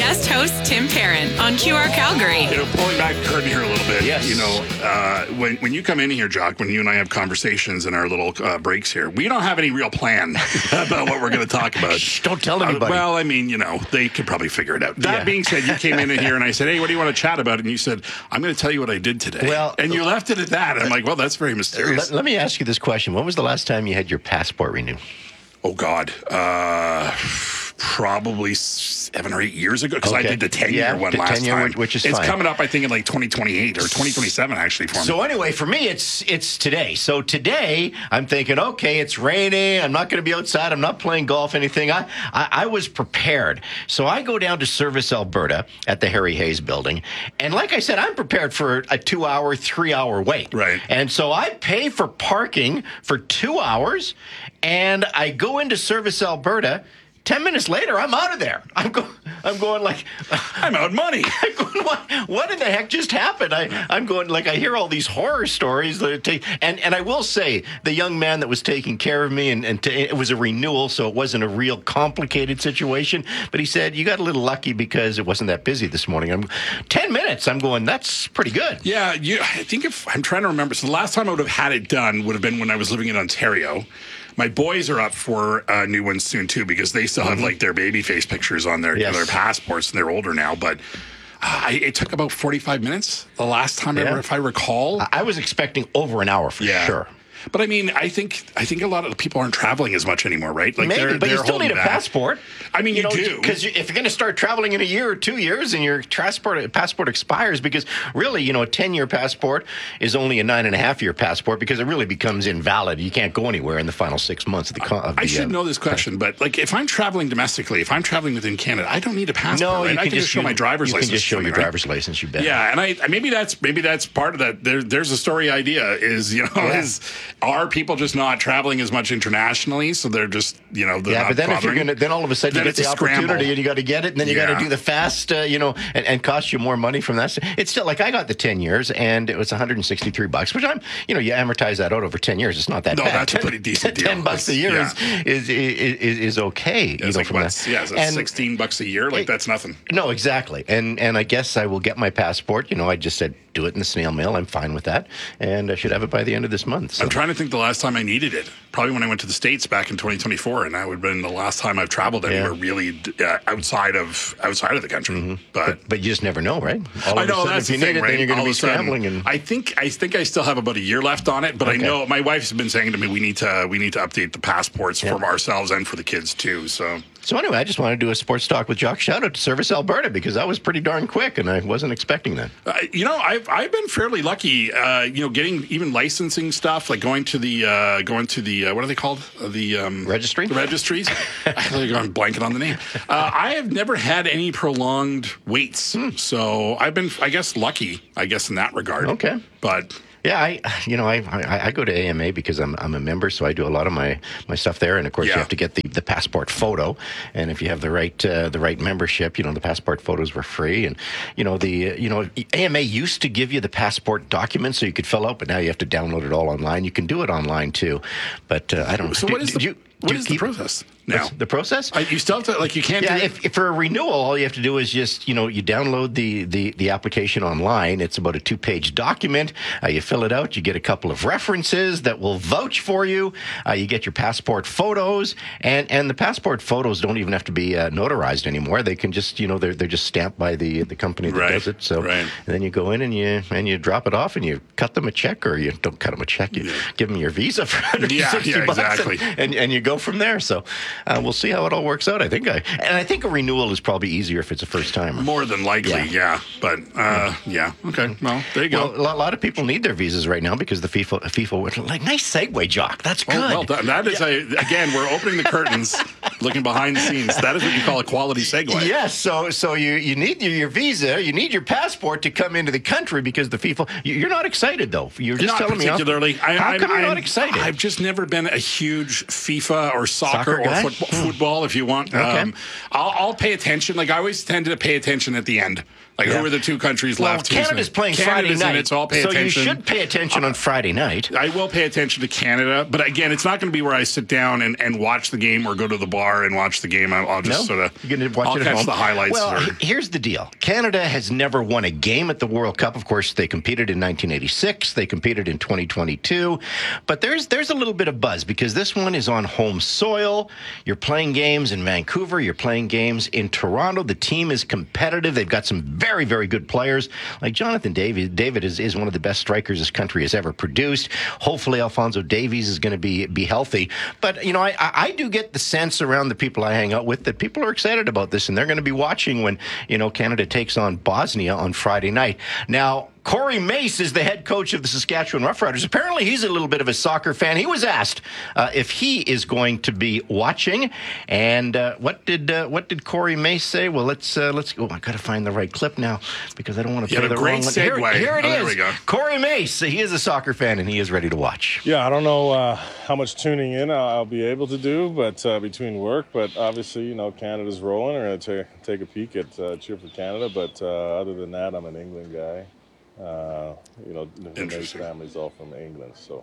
guest host Tim Perrin on QR Calgary. Pulling back the curtain here a little bit. Yes. When you come in here, Jock, when you and I have conversations in our little breaks here, we don't have any real plan about what we're going to talk about. Shh, don't tell anybody. Well, I mean, they could probably figure it out. That being said, you came in here and I said, hey, what do you want to chat about? And you said, I'm going to tell you what I did today. Well, and you left it at that. I'm like, well, that's very mysterious. Let me ask you this question. When was the last time you had your passport renewed? Oh, God. Probably 7 or 8 years ago, because I did the 10-year one last time. Which is it's fine. coming up, I think, in like 2028 or 2027, actually, for me. So anyway, for me, it's today. So today, I'm thinking, okay, it's raining. I'm not going to be outside. I'm not playing golf, anything. I was prepared. So I go down to Service Alberta at the Harry Hayes building. And like I said, I'm prepared for a 2-hour, 3-hour wait. Right. And so I pay for parking for 2 hours, and I go into Service Alberta. 10 minutes later, I'm out of there. I'm going like... I'm out money. I'm going, what in the heck just happened? I'm going like, I hear all these horror stories. And I will say, the young man that was taking care of me, and it was a renewal, so it wasn't a real complicated situation. But he said, you got a little lucky because it wasn't that busy this morning. 10 minutes. I'm going, that's pretty good. Yeah, I think I'm trying to remember. So the last time I would have had it done would have been when I was living in Ontario. My boys are up for new ones soon, too, because they still have, like, their baby face pictures on their passports, and they're older now. But it took about 45 minutes the last time ever, if I recall. I was expecting over an hour for sure. But I mean, I think a lot of the people aren't traveling as much anymore, right? Like maybe, but you still need a passport. I mean, you do, because if you're going to start traveling in a year or 2 years, and your passport expires, because really, a 10-year passport is only a 9.5-year passport, because it really becomes invalid. You can't go anywhere in the final 6 months of the. I should know this question, but like, if I'm traveling domestically, if I'm traveling within Canada, I don't need a passport. No, right? you I can just show my driver's license. You can just show your driver's license. You bet. Yeah, and maybe that's part of that. There's a story idea is are people just not traveling as much internationally, so they're just they're but then bothering. then all of a sudden you get the opportunity and you got to get it, and then you got to do the fast and cost you more money from that. It's still like, I got the 10 years and it was $163, which you amortize that out over 10 years. It's not that bad. No, that's a pretty decent deal. $10 a year is okay. It's like, from that. Yeah, it's $16 a year. Like, that's nothing. No, exactly. And I guess I will get my passport. I just said, do it in the snail mail. I'm fine with that, and I should have it by the end of this month. So. I'm trying to think the last time I needed it. Probably when I went to the States back in 2024, and that would have been the last time I've traveled anywhere really outside of the country. Mm-hmm. But you just never know, right? I know, that's if you the need thing, it, right? then you're going to be Sudden, scrambling. And I think I still have about a year left on it, but I know my wife's been saying to me we need to update the passports for ourselves and for the kids too. So anyway, I just want to do a sports talk with Jock. Shout out to Service Alberta, because that was pretty darn quick, and I wasn't expecting that. I've been fairly lucky. Getting even licensing stuff, like going to the what are they called? The registry. The registries. I'm blanking on the name. I have never had any prolonged waits, so I've been, I guess, lucky. I guess in that regard. Okay, but. Yeah, I go to AMA because I'm a member, so I do a lot of my stuff there. And of course, you have to get the passport photo. And if you have the right membership, the passport photos were free. And AMA used to give you the passport documents so you could fill out, but now you have to download it all online. You can do it online too, but I don't. So what is the process now? The process? You still have to, you can't. Yeah, if for a renewal, all you have to do is just you download the application online. It's about a 2-page document. You fill it out. You get a couple of references that will vouch for you. You get your passport photos, and the passport photos don't even have to be notarized anymore. They can just they're just stamped by the company that does it. So and then you go in and you drop it off, and you cut them a check, or you don't cut them a check. You give them your Visa for $160 exactly. and you go from there. So we'll see how it all works out. I think a renewal is probably easier if it's a first timer. More than likely, yeah. But okay. Well, there you go. Well, a lot of people need their visas right now because the FIFA went nice segue, Jock. That's good. Well done. That is again, we're opening the curtains, looking behind the scenes. That is what you call a quality segue. Yes. So you need your visa, you need your passport to come into the country because the FIFA. You're not excited though. You're just telling me. Particularly. How come you're not excited? I've just never been a huge FIFA or soccer or football, if you want. Okay. I'll pay attention. Like, I always tend to pay attention at the end. Like, who are the two countries left? Canada's playing Friday night, so I'll pay attention. So you should pay attention on Friday night. I will pay attention to Canada, but again, it's not going to be where I sit down and watch the game or go to the bar and watch the game. I'll just sort of I'll catch the highlights. Well, here's the deal. Canada has never won a game at the World Cup. Of course, they competed in 1986. They competed in 2022. But there's a little bit of buzz because this one is on home soil. You're playing games in Vancouver. You're playing games in Toronto. The team is competitive. They've got some very, very good players. Like Jonathan David. David is one of the best strikers this country has ever produced. Hopefully, Alphonso Davies is going to be healthy. But, I do get the sense around the people I hang out with that people are excited about this, and they're going to be watching when, Canada takes on Bosnia on Friday night. Now, Corey Mace is the head coach of the Saskatchewan Roughriders. Apparently, he's a little bit of a soccer fan. He was asked if he is going to be watching. And what did Corey Mace say? Well, let's go. I got to find the right clip now because I don't want to play the wrong one. Here it is. There we go. Corey Mace. He is a soccer fan and he is ready to watch. Yeah, I don't know how much tuning in I'll be able to do, but between work. But obviously, Canada's rolling. We're going to take a peek at Cheer for Canada. But other than that, I'm an England guy. The Mace family's all from England, so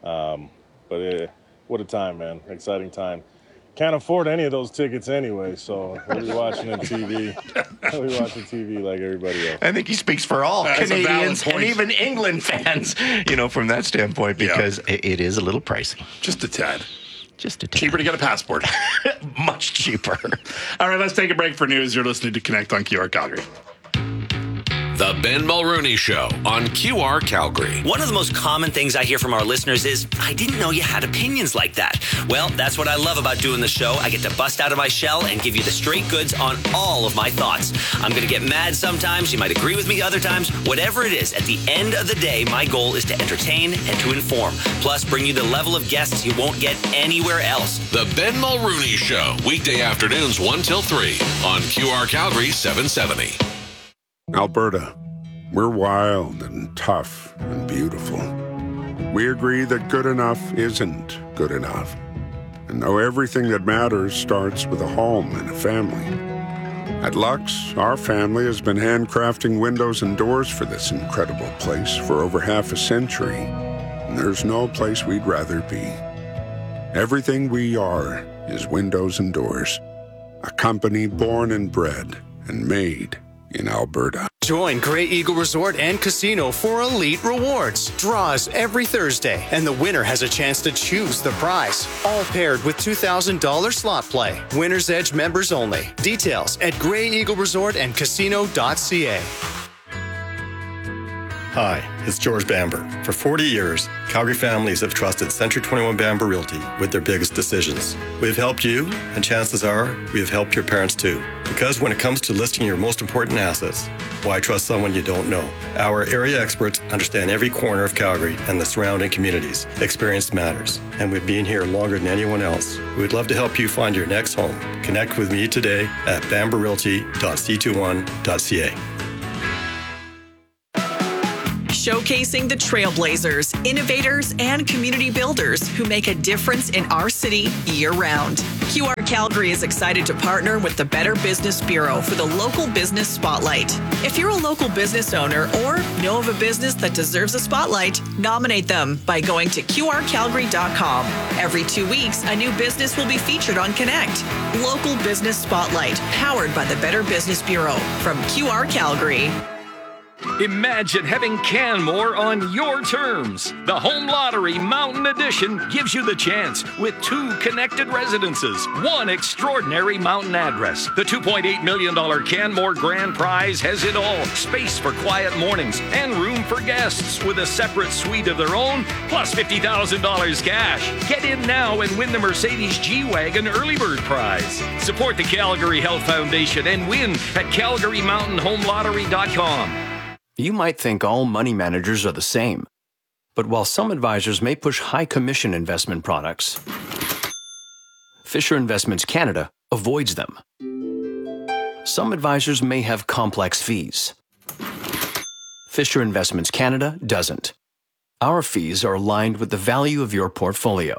what a time, man. Exciting time. Can't afford any of those tickets anyway, so we'll be watching on TV. We'll be watching TV like everybody else. I think he speaks for all Canadians and even England fans, from that standpoint, because it is a little pricey. Just a tad. Just a tad. Cheaper to get a passport. Much cheaper. All right, let's take a break for news. You're listening to Connect on QR Calgary. The Ben Mulrooney Show on QR Calgary. One of the most common things I hear from our listeners is, I didn't know you had opinions like that. Well, that's what I love about doing the show. I get to bust out of my shell and give you the straight goods on all of my thoughts. I'm going to get mad sometimes. You might agree with me other times. Whatever it is, at the end of the day, my goal is to entertain and to inform. Plus, bring you the level of guests you won't get anywhere else. The Ben Mulrooney Show. Weekday afternoons 1 till 3 on QR Calgary 770. Alberta, we're wild and tough and beautiful. We agree that good enough isn't good enough. And know everything that matters starts with a home and a family. At Lux, our family has been handcrafting windows and doors for this incredible place for over half a century. And there's no place we'd rather be. Everything we are is windows and doors. A company born and bred and made in Alberta. Join Grey Eagle Resort and Casino for Elite Rewards. Draws every Thursday, and the winner has a chance to choose the prize. All paired with $2,000 slot play. Winner's Edge members only. Details at greyeagleresortandcasino.ca. Hi, it's George Bamber. For 40 years, Calgary families have trusted Century 21 Bamber Realty with their biggest decisions. We've helped you, and chances are we have helped your parents too. Because when it comes to listing your most important assets, why trust someone you don't know? Our area experts understand every corner of Calgary and the surrounding communities. Experience matters, and we've been here longer than anyone else. We'd love to help you find your next home. Connect with me today at bamberrealty.c21.ca. Showcasing the trailblazers, innovators, and community builders who make a difference in our city year-round. QR Calgary is excited to partner with the Better Business Bureau for the Local Business Spotlight. If you're a local business owner or know of a business that deserves a spotlight, nominate them by going to QRCalgary.com. Every 2 weeks, a new business will be featured on Connect. Local Business Spotlight, powered by the Better Business Bureau from QR Calgary. Imagine having Canmore on your terms. The Home Lottery Mountain Edition gives you the chance with 2 connected residences, 1 extraordinary mountain address. The $2.8 million Canmore Grand Prize has it all. Space for quiet mornings and room for guests with a separate suite of their own, plus $50,000 cash. Get in now and win the Mercedes G-Wagon Early Bird Prize. Support the Calgary Health Foundation and win at CalgaryMountainHomeLottery.com. You might think all money managers are the same. But while some advisors may push high commission investment products, Fisher Investments Canada avoids them. Some advisors may have complex fees. Fisher Investments Canada doesn't. Our fees are aligned with the value of your portfolio.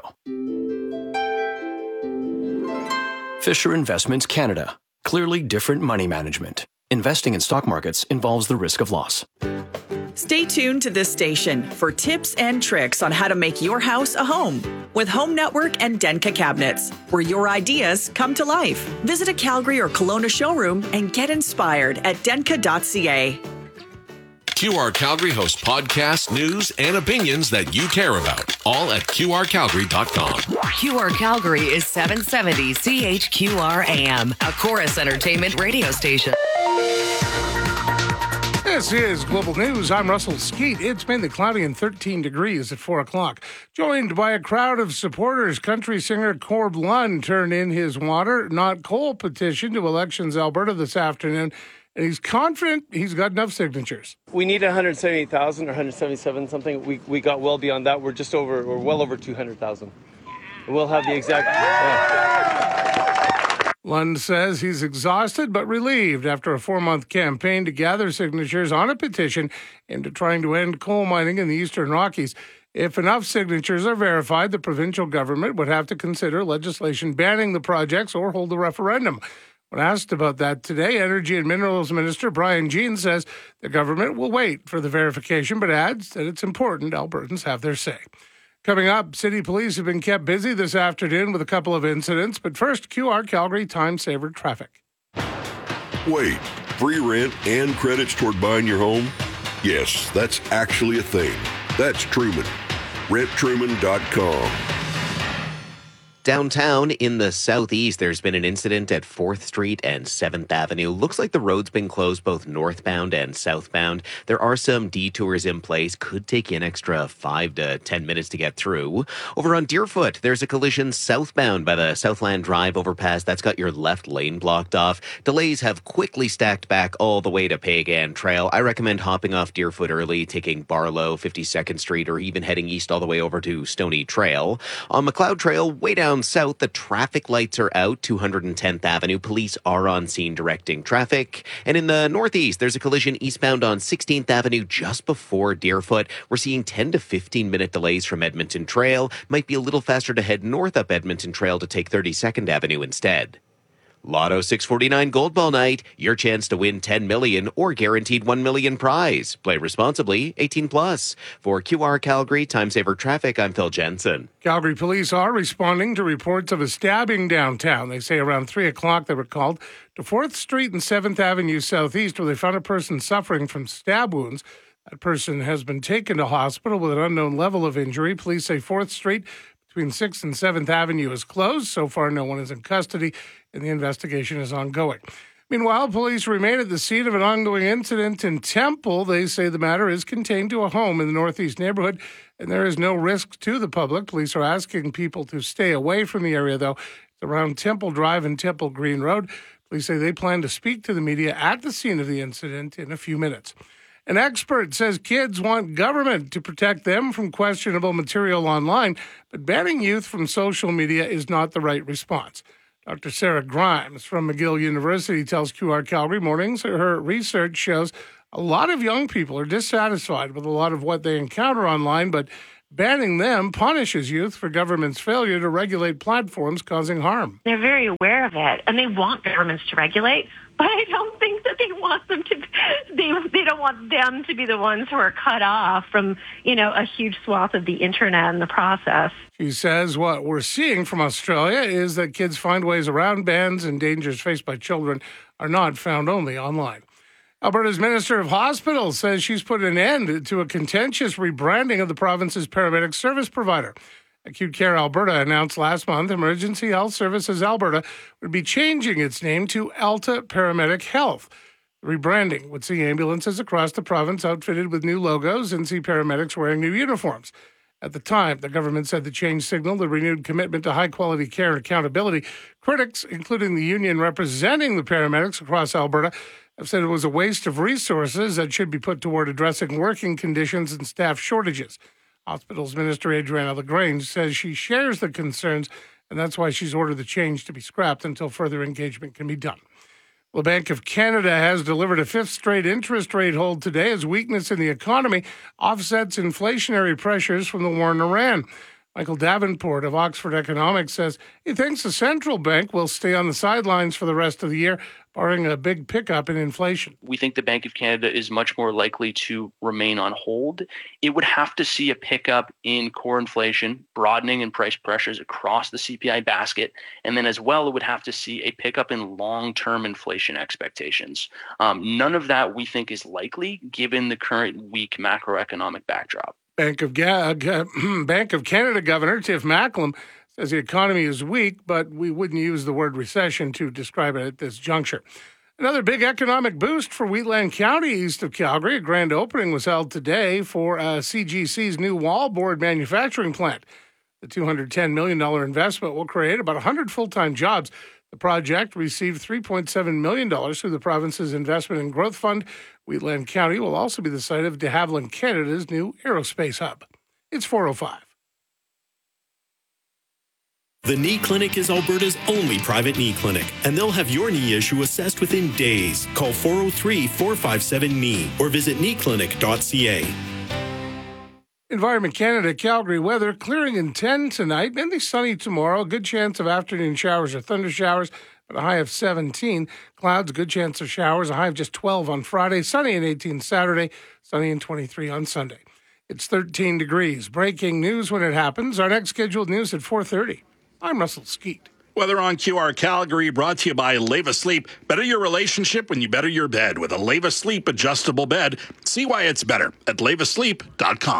Fisher Investments Canada. Clearly different money management. Investing in stock markets involves the risk of loss. Stay tuned to this station for tips and tricks on how to make your house a home with Home Network and Denka Cabinets, where your ideas come to life. Visit a Calgary or Kelowna showroom and get inspired at denka.ca. QR Calgary hosts podcasts, news, and opinions that you care about, all at qrcalgary.com. QR Calgary is 770 CHQR AM, a Chorus Entertainment radio station. This is Global News. I'm Russell Skeet. It's mainly cloudy and 13 degrees at 4 o'clock. Joined by a crowd of supporters, country singer Corb Lund turned in his water, not coal petition to Elections Alberta this afternoon. And he's confident he's got enough signatures. We need 178,000 or 177 something. We got well beyond that. We're well over 200,000. We'll have the exact. Lund says he's exhausted but relieved after a 4-month campaign to gather signatures on a petition into trying to end coal mining in the Eastern Rockies. If enough signatures are verified, the provincial government would have to consider legislation banning the projects or hold a referendum. When asked about that today, Energy and Minerals Minister Brian Jean says the government will wait for the verification, but adds that it's important Albertans have their say. Coming up, city police have been kept busy this afternoon with a couple of incidents, but first, QR Calgary time-saver traffic. Wait, free rent and credits toward buying your home? Yes, that's actually a thing. That's Truman. RentTruman.com. Downtown in the southeast, there's been an incident at 4th Street and 7th Avenue. Looks like the road's been closed both northbound and southbound. There are some detours in place. Could take an extra 5 to 10 minutes to get through. Over on Deerfoot, there's a collision southbound by the Southland Drive overpass. That's got your left lane blocked off. Delays have quickly stacked back all the way to Pagan Trail. I recommend hopping off Deerfoot early, taking Barlow, 52nd Street, or even heading east all the way over to Stony Trail. On McLeod Trail, way down south, the traffic lights are out. 210th Avenue. Police are on scene directing traffic. And in the northeast, there's a collision eastbound on 16th Avenue just before Deerfoot. We're seeing 10 to 15 minute delays from Edmonton Trail. Might be a little faster to head north up Edmonton Trail to take 32nd Avenue instead. Lotto 649 Gold Ball Night, your chance to win $10 million or guaranteed $1 million prize. Play responsibly, 18 plus. For QR Calgary Time-Saver Traffic, I'm Phil Jensen. Calgary police are responding to reports of a stabbing downtown. They say around 3 o'clock they were called to 4th Street and 7th Avenue Southeast, where they found a person suffering from stab wounds. That person has been taken to hospital with an unknown level of injury. Police say 4th Street between 6th and 7th Avenue is closed. So far, no one is in custody, and the investigation is ongoing. Meanwhile, police remain at the scene of an ongoing incident in Temple. They say the matter is contained to a home in the northeast neighborhood, and there is no risk to the public. Police are asking people to stay away from the area, though. It's around Temple Drive and Temple Green Road. Police say they plan to speak to the media at the scene of the incident in a few minutes. An expert says kids want government to protect them from questionable material online, but banning youth from social media is not the right response. Dr. Sarah Grimes from McGill University tells QR Calgary Mornings her research shows a lot of young people are dissatisfied with a lot of what they encounter online, but banning them punishes youth for government's failure to regulate platforms causing harm. They're very aware of it, and they want governments to regulate, but I don't think that they want them to. They don't want them to be the ones who are cut off from, a huge swath of the internet in the process. She says what we're seeing from Australia is that kids find ways around bans, and dangers faced by children are not found only online. Alberta's Minister of Hospitals says she's put an end to a contentious rebranding of the province's paramedic service provider. Acute Care Alberta announced last month Emergency Health Services Alberta would be changing its name to Alta Paramedic Health. The rebranding would see ambulances across the province outfitted with new logos and see paramedics wearing new uniforms. At the time, the government said the change signaled a renewed commitment to high-quality care and accountability. Critics, including the union representing the paramedics across Alberta, have said it was a waste of resources that should be put toward addressing working conditions and staff shortages. Hospitals Minister Adriana LaGrange says she shares the concerns, and that's why she's ordered the change to be scrapped until further engagement can be done. The Bank of Canada has delivered a fifth straight interest rate hold today as weakness in the economy offsets inflationary pressures from the war in Iran. Michael Davenport of Oxford Economics says he thinks the central bank will stay on the sidelines for the rest of the year, barring a big pickup in inflation. We think the Bank of Canada is much more likely to remain on hold. It would have to see a pickup in core inflation, broadening in price pressures across the CPI basket, and then as well, it would have to see a pickup in long-term inflation expectations. None of that we think is likely given the current weak macroeconomic backdrop. Bank of Canada Governor Tiff Macklem says the economy is weak, but we wouldn't use the word recession to describe it at this juncture. Another big economic boost for Wheatland County east of Calgary. A grand opening was held today for CGC's new wallboard manufacturing plant. The $210 million investment will create about 100 full-time jobs. The project received $3.7 million through the province's Investment and Growth Fund. Wheatland County will also be the site of de Havilland Canada's new aerospace hub. It's 4:05. The Knee Clinic is Alberta's only private knee clinic, and they'll have your knee issue assessed within days. Call 403-457-KNEE or visit kneeclinic.ca. Environment Canada, Calgary weather, clearing in 10 tonight, mainly sunny tomorrow. Good chance of afternoon showers or thunder showers, but a high of 17. Clouds, good chance of showers, a high of just 12 on Friday. Sunny and 18 Saturday, sunny and 23 on Sunday. It's 13 degrees. Breaking news when it happens. Our next scheduled news at 4:30. I'm Russell Skeet. Weather on QR Calgary brought to you by Leva Sleep. Better your relationship when you better your bed with a Leva Sleep adjustable bed. See why it's better at levasleep.com.